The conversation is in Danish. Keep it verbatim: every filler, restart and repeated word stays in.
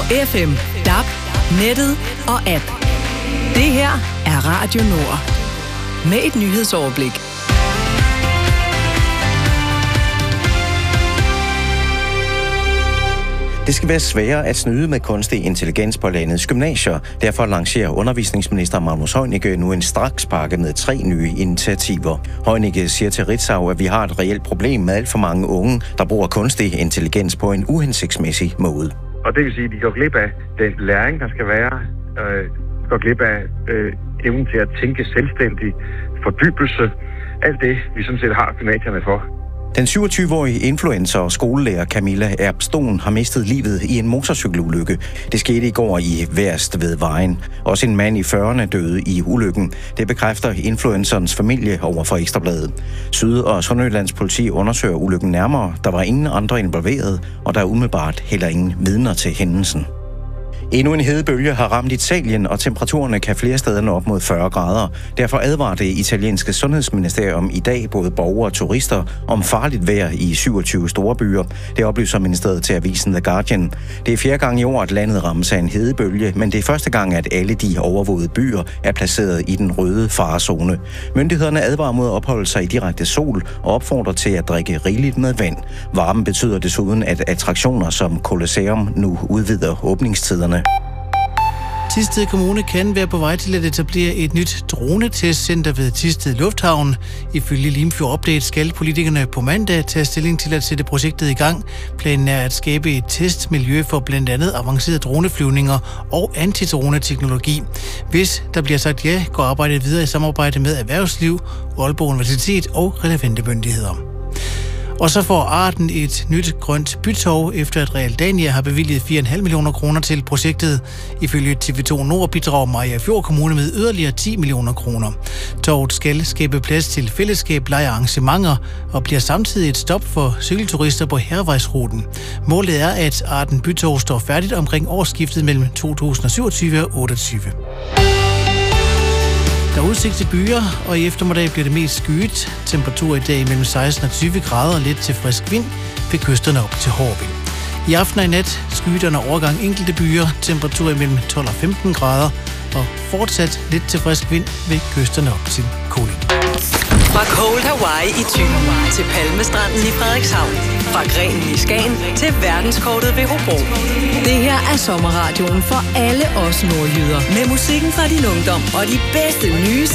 F M, D A B, nettet og app. Det her er Radio Nord. Med et nyhedsoverblik. Det skal være sværere at snyde med kunstig intelligens på landets gymnasier. Derfor lancerer undervisningsminister Magnus Heunicke nu en strakspakke med tre nye initiativer. Heunicke siger til Ritzau, at vi har et reelt problem med alt for mange unge, der bruger kunstig intelligens på en uhensigtsmæssig måde. Og det vil sige, at de går glip af den læring, der skal være. Øh, går glip af øh, evnen til at tænke selvstændig, fordybelse. Alt det, vi sådan set har gymnasierne for. Den syvogtyve-årige influencer og skolelærer Camilla Erbstone har mistet livet i en motorcykelulykke. Det skete i går i Værst ved Vejen. Også en mand i fyrrerne døde i ulykken. Det bekræfter influencerens familie over for Ekstra Bladet. Syd- og Sønderjyllands politi undersøger ulykken nærmere. Der var ingen andre involveret, og der er umiddelbart heller ingen vidner til hændelsen. Endnu en hedebølge har ramt Italien, og temperaturerne kan flere steder nå op mod fyrre grader. Derfor advarer det italienske sundhedsministerium i dag både borgere og turister om farligt vejr i syvogtyve store byer. Det oplyser ministeriet til avisen The Guardian. Det er fjerde gang i år, at landet rammes af en hedebølge, men det er første gang, at alle de overvågede byer er placeret i den røde farezone. Myndighederne advarer mod at opholde sig i direkte sol og opfordrer til at drikke rigeligt med vand. Varmen betyder desuden, at attraktioner som Colosseum nu udvider åbningstiderne. Thisted Kommune kan være på vej til at etablere et nyt dronetestcenter ved Thisted Lufthavn. Ifølge Limfjord Update skal politikerne på mandag tage stilling til at sætte projektet i gang. Planen er at skabe et testmiljø for blandt andet avancerede droneflyvninger og antidroneteknologi. Hvis der bliver sagt ja, går arbejdet videre i samarbejde med erhvervsliv, Aalborg Universitet og relevante myndigheder. Og så får Arden et nyt grønt bytog, efter at Realdania har bevilget fire komma fem millioner kroner til projektet. Ifølge T V to Nord bidrager Mariagerfjord Kommune med yderligere ti millioner kroner. Toget skal skabe plads til fællesskab, lege arrangementer og bliver samtidig et stop for cykelturister på Hærvejsruten. Målet er, at Arden bytog står færdigt omkring årsskiftet mellem to tusind og syvogtyve og otteogtyve. Der er udsigt til byer, og i eftermiddag bliver det mest skyet. Temperatur i dag mellem seksten og tyve grader og lidt til frisk vind ved kysterne op til hård vind. I aften og i nat skyet under overgang enkelte byer. Temperatur mellem tolv og femten grader og fortsat lidt til frisk vind ved kysterne op til Kolding. Fra Cold Hawaii i Thy til Palmestranden i Frederikshavn. Fra Grenen i Skagen til verdenskortet ved Hobro. Det her er sommerradioen for alle os nordjyder. Med musikken fra din ungdom og de bedste nye